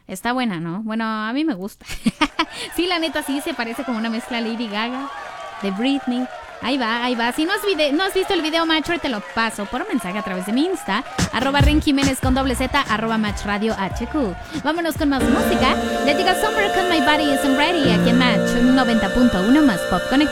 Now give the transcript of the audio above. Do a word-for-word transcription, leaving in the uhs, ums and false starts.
Está buena, ¿no? Bueno, a mí me gusta. Sí, la neta, sí se parece como una mezcla Lady Gaga de Britney. Ahí va, ahí va. Si no has, vide- no has visto el video Match, te lo paso por un mensaje a través de mi Insta, arroba Ren Jiménez con doble Z, arroba Match Radio H Q. Vámonos con más música. Le digo Summer con My Body Isn't Ready aquí en Match noventa punto uno más Pop Connect.